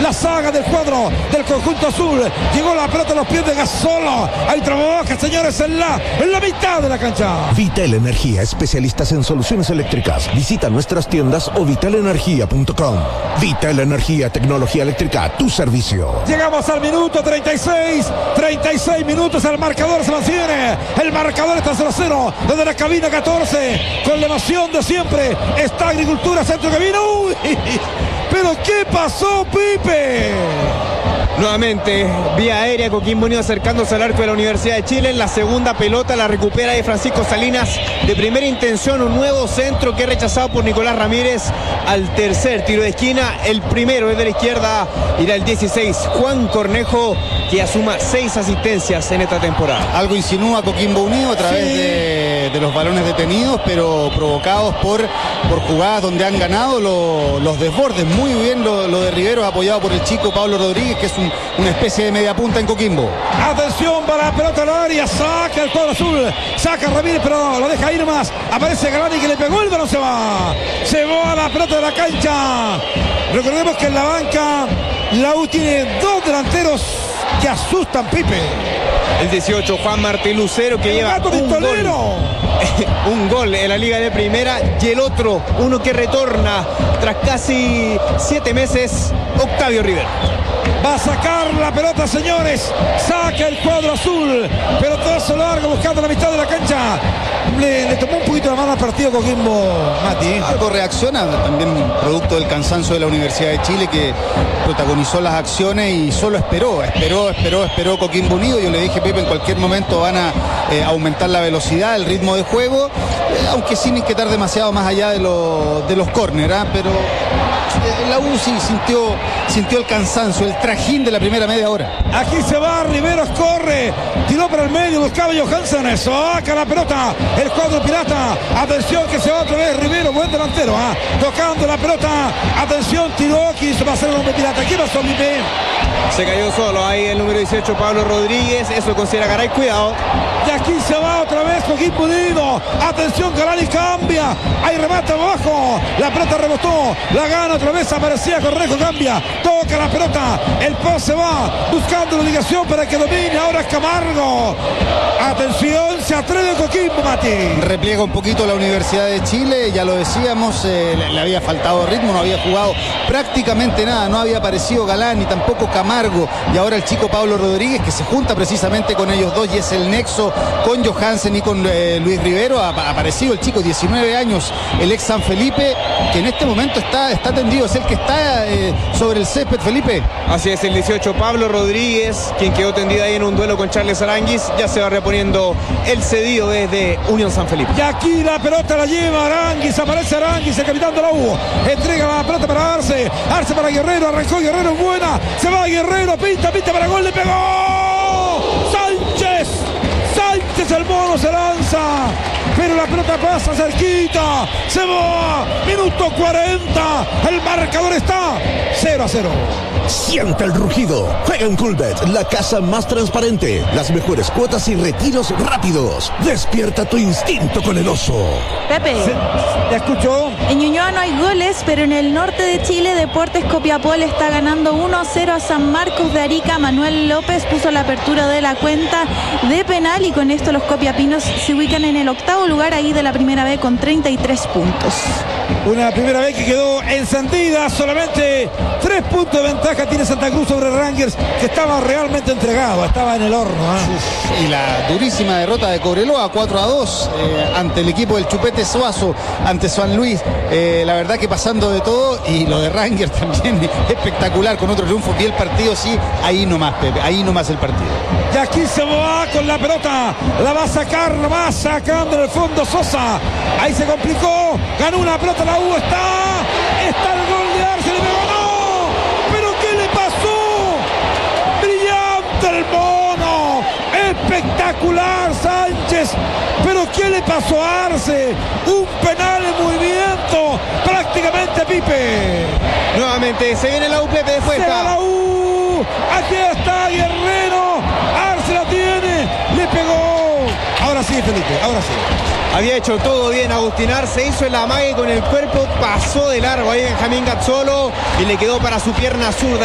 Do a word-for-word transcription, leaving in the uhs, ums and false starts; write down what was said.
la saga del cuadro del conjunto azul. Llegó la pelota a los pies de Gasolo. Ahí trabaja, señores, en la, en la mitad de la cancha. Vital Energía, especialistas en soluciones eléctricas. Visita nuestras tiendas o vital energía punto com. Vital Energía, tecnología eléctrica a tu servicio. Llegamos al minuto treinta y seis. treinta y seis minutos, el marcador se mantiene. El marcador está cero a cero. Desde la cabina catorce, con la emoción de siempre, está Agricultura Centro Cabina. ¡Uy! ¿Pero qué pasó, Pipe? Nuevamente, vía aérea, Coquimbo Unido acercándose al arco de la Universidad de Chile. En la segunda pelota la recupera de Francisco Salinas. De primera intención, un nuevo centro que es rechazado por Nicolás Ramírez. Al tercer tiro de esquina, el primero es de la izquierda, irá el dieciséis, Juan Cornejo, que asuma seis asistencias en esta temporada. Algo insinúa Coquimbo Unido a través sí. de, de los balones detenidos, pero provocados por, por jugadas donde han ganado lo, los desbordes. Muy bien lo, lo de Riveros, apoyado por el chico Pablo Rodríguez, que es un, una especie de media punta en Coquimbo. Atención para la pelota al área, saca el cuadro azul, saca Ramírez, pero lo deja ir más. Aparece Galani que le pegó, el balón se va. Se va a la pelota de la cancha. Recordemos que en la banca la U tiene dos delanteros que asustan, Pipe. El dieciocho, Juan Martín Lucero, que el lleva un gol, un gol en la Liga de Primera, y el otro, uno que retorna tras casi siete meses, Octavio Rivero. Va a sacar la pelota, señores. Saca el cuadro azul. Pelotazo largo buscando la mitad de la cancha. Le, le tomó un poquito la mano al partido Coquimbo, Mati. Algo reacciona, también producto del cansancio de la Universidad de Chile, que protagonizó las acciones y solo esperó, esperó, esperó, esperó Coquimbo Unido. Yo le dije, Pepe, en cualquier momento van a eh, aumentar la velocidad, el ritmo de juego, eh, aunque sin inquietar demasiado más allá de, lo, de los córner, ¿eh? Pero eh, la U sí sintió, sintió el cansancio, el trajín de la primera media hora. Aquí se va, Riveros corre, tiró para el medio, buscaba Johansen, saca la pelota, el cuadro pirata, atención que se va otra vez Rivero, buen delantero, ¿eh? Tocando la pelota, atención, tiró, quiso pasar el hombre pirata. ¿Qué pasó, Pipe? Se cayó solo ahí el número dieciocho, Pablo Rodríguez, eso considera Garay, cuidado. Y aquí se va otra vez Coquimbo Unido, atención, Galani cambia, ahí remata abajo, la pelota rebotó, la gana otra vez, aparecía Correjo, cambia, toca la pelota, el pase va, buscando la obligación para que domine, ahora es Camargo, atención, se atreve Coquimbo, Mati. Repliega un poquito la Universidad de Chile, ya lo decíamos, eh, le, le había faltado ritmo, no había jugado prácticamente nada, no había aparecido Galán ni tampoco Camargo, y ahora el chico Pablo Rodríguez, que se junta precisamente con ellos dos y es el nexo con Johansen y con eh, Luis Rivero. Ha aparecido el chico, diecinueve años, el ex San Felipe, que en este momento está, está tendido, es el que está eh, sobre el césped, Felipe. Así es, el dieciocho, Pablo Rodríguez, quien quedó tendido ahí en un duelo con Charles Aranguis, ya se va reponiendo el cedido desde Unión San Felipe. Y aquí la pelota la lleva Aranguis, aparece Aranguis, el capitán de la U, entrega la pelota para Arce, Arce para Guerrero, arrancó Guerrero, buena, se va Guerrero, pinta, pinta para gol, le pegó Sánchez, Sánchez el mono se lanza, pero la pelota pasa cerquita, se va, minuto cuarenta, el marcador está cero a cero. Siente el rugido. Juega en Coolbet, la casa más transparente. Las mejores cuotas y retiros rápidos. Despierta tu instinto con el oso. Pepe. ¿Te escuchó? En Ñuñoa no hay goles, pero en el norte de Chile, Deportes Copiapó le está ganando uno a cero a San Marcos de Arica. Manuel López puso la apertura de la cuenta de penal y con esto los copiapinos se ubican en el octavo lugar ahí de la primera B con treinta y tres puntos. Una primera vez que quedó encendida, solamente tres puntos de ventaja tiene Santa Cruz sobre Rangers, que estaba realmente entregado, estaba en el horno. ¿eh? Y la durísima derrota de Cobreloa, cuatro a dos, eh, ante el equipo del Chupete Suazo, ante San Luis. Eh, la verdad que pasando de todo, y lo de Rangers también espectacular, con otro triunfo. Y el partido, sí, ahí nomás, Pepe, ahí nomás el partido. Y aquí se va con la pelota, la va a sacar, la va sacando en el fondo Sosa. Ahí se complicó, ganó una pelota la U, está, está el gol de Arce, le pegó, no, pero ¿qué le pasó? Brillante el mono, espectacular Sánchez, pero ¿qué le pasó a Arce? Un penal en movimiento, prácticamente, Pipe. Nuevamente se viene la U, Pepe, después se está. va la U, aquí está Guerrero, Arce la tiene, le pegó. Ahora sí, Felipe, ahora sí. Había hecho todo bien Agustín Arce, hizo el amague con el cuerpo, pasó de largo ahí Benjamín Gazzolo y le quedó para su pierna zurda.